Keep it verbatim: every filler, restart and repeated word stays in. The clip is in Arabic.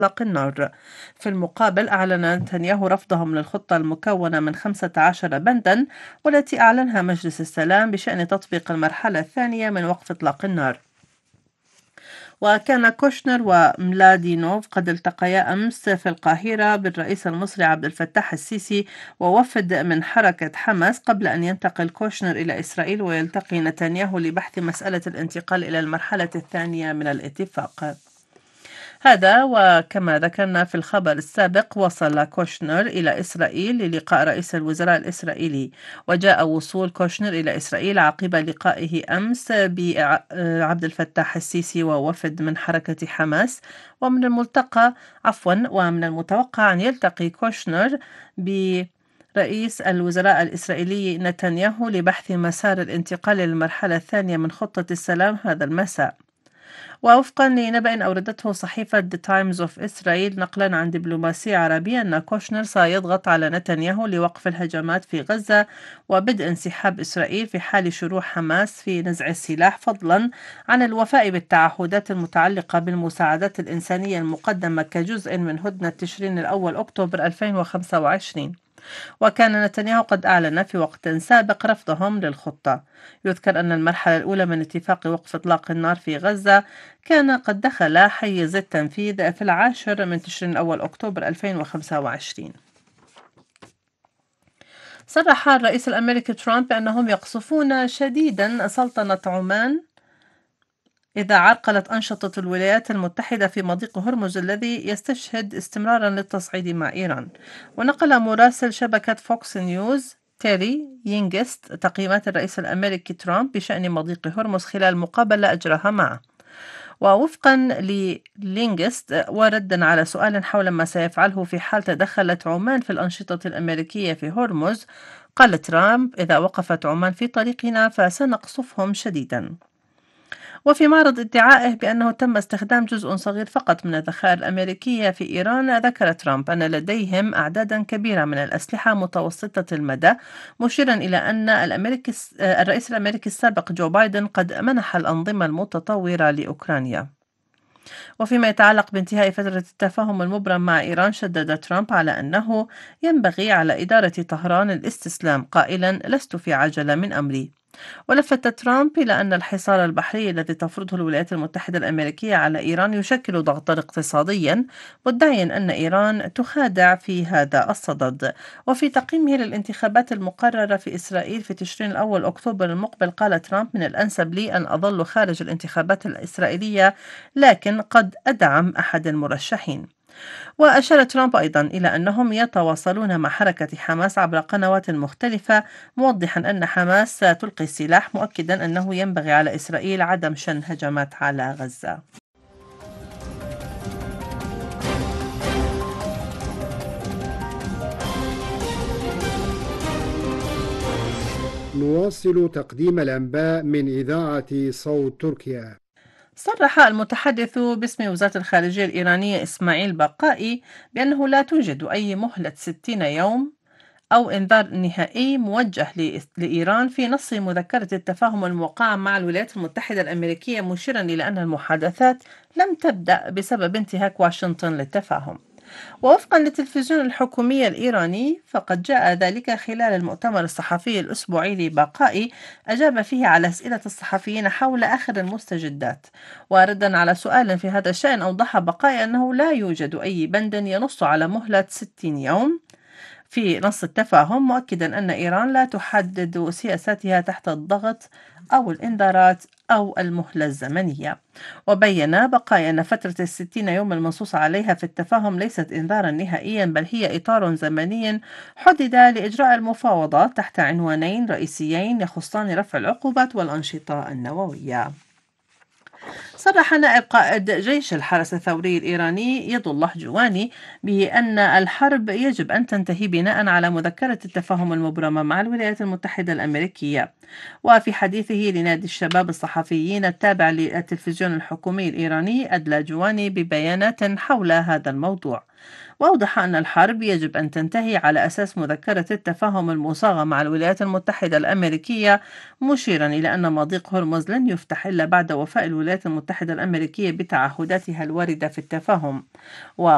إطلاق النار. في المقابل أعلن نتنياهو رفضهم للخطة المكونة من خمسة عشر بندًا والتي أعلنها مجلس السلام بشأن تطبيق المرحلة الثانية من وقف إطلاق النار. وكان كوشنر وملادينوف قد التقيا أمس في القاهرة بالرئيس المصري عبد الفتاح السيسي ووفد من حركة حماس قبل أن ينتقل كوشنر إلى إسرائيل ويلتقي نتنياهو لبحث مسألة الانتقال إلى المرحلة الثانية من الاتفاق. هذا وكما ذكرنا في الخبر السابق، وصل كوشنر إلى إسرائيل للقاء رئيس الوزراء الإسرائيلي، وجاء وصول كوشنر إلى إسرائيل عقب لقائه أمس بعبد الفتاح السيسي ووفد من حركة حماس. ومن الملتقى عفوا ومن المتوقع أن يلتقي كوشنر ب رئيس الوزراء الإسرائيلي نتنياهو لبحث مسار الانتقال للمرحلة الثانية من خطة السلام هذا المساء. ووفقا لنبأ أوردته صحيفة The Times of Israel نقلا عن دبلوماسي عربي أن كوشنر سيضغط على نتنياهو لوقف الهجمات في غزة وبدء انسحاب إسرائيل في حال شروع حماس في نزع السلاح، فضلا عن الوفاء بالتعهدات المتعلقة بالمساعدات الإنسانية المقدمة كجزء من هدنة تشرين الأول أكتوبر ألفين وخمسة وعشرين. وكان نتنياهو قد أعلن في وقت سابق رفضهم للخطة. يذكر أن المرحلة الأولى من اتفاق وقف إطلاق النار في غزة كان قد دخل حيز التنفيذ في العاشر من تشرين الأول أكتوبر ألفين وخمسة وعشرين. صرح الرئيس الأمريكي ترامب بأنهم يقصفون شديدا سلطنة عمان إذا عرقلت أنشطة الولايات المتحدة في مضيق هرمز الذي يستشهد استمرارا للتصعيد مع إيران. ونقل مراسل شبكة فوكس نيوز تيري يينغست تقييمات الرئيس الأمريكي ترامب بشأن مضيق هرمز خلال مقابلة أجراها معه. ووفقا للينغست وردا على سؤال حول ما سيفعله في حال تدخلت عمان في الأنشطة الأمريكية في هرمز، قال ترامب: إذا وقفت عمان في طريقنا فسنقصفهم شديدا. وفي معرض ادعائه بأنه تم استخدام جزء صغير فقط من الذخائر الأمريكية في إيران، ذكر ترامب أن لديهم أعدادا كبيرة من الأسلحة متوسطة المدى، مشيرا إلى أن الأمريكي الرئيس الأمريكي السابق جو بايدن قد منح الأنظمة المتطورة لأوكرانيا. وفيما يتعلق بانتهاء فترة التفاهم المبرم مع إيران، شدد ترامب على أنه ينبغي على إدارة طهران الاستسلام، قائلا: لست في عجلة من أمري. ولفت ترامب إلى أن الحصار البحري الذي تفرضه الولايات المتحدة الأمريكية على إيران يشكل ضغطا اقتصاديا، مدعيا أن إيران تخادع في هذا الصدد. وفي تقييمه للانتخابات المقررة في إسرائيل في تشرين الأول أكتوبر المقبل، قال ترامب: من الأنسب لي أن أظل خارج الانتخابات الإسرائيلية، لكن قد أدعم أحد المرشحين. وأشار ترامب أيضا إلى أنهم يتواصلون مع حركة حماس عبر قنوات مختلفة، موضحا أن حماس ستلقي السلاح، مؤكدا أنه ينبغي على إسرائيل عدم شن هجمات على غزة. نواصل تقديم الأنباء من إذاعة صوت تركيا. صرح المتحدث باسم وزارة الخارجية الإيرانية إسماعيل بقائي بأنه لا توجد أي مهلة ستين يوم أو إنذار نهائي موجه لإيران في نص مذكرة التفاهم الموقعة مع الولايات المتحدة الأمريكية، مشيرا إلى أن المحادثات لم تبدأ بسبب انتهاك واشنطن للتفاهم. ووفقا للتلفزيون الحكومي الإيراني، فقد جاء ذلك خلال المؤتمر الصحفي الأسبوعي لبقائي، أجاب فيه على أسئلة الصحفيين حول آخر المستجدات. وردا على سؤال في هذا الشأن، أوضح بقائي أنه لا يوجد أي بند ينص على مهلة ستين يوم في نص التفاهم، مؤكدا أن إيران لا تحدد سياساتها تحت الضغط أو الإنذارات أو المهلة الزمنية. وبين بقايا أن فترة الستين يوم المنصوص عليها في التفاهم ليست إنذارا نهائيا، بل هي إطار زمني حدد لإجراء المفاوضات تحت عنوانين رئيسيين يخصان رفع العقوبات والأنشطة النووية. صرح نائب قائد جيش الحرس الثوري الإيراني يد الله جواني بأن الحرب يجب أن تنتهي بناء على مذكرة التفاهم المبرمة مع الولايات المتحدة الأمريكية. وفي حديثه لنادي الشباب الصحفيين التابع للتلفزيون الحكومي الإيراني، أدلى جواني ببيانات حول هذا الموضوع، وأوضح أن الحرب يجب أن تنتهي على أساس مذكرة التفاهم المصاغة مع الولايات المتحدة الأمريكية، مشيرا إلى أن مضيق هرمز لن يفتح إلا بعد وفاء الولايات المتحدة الأمريكية بتعهداتها الواردة في التفاهم.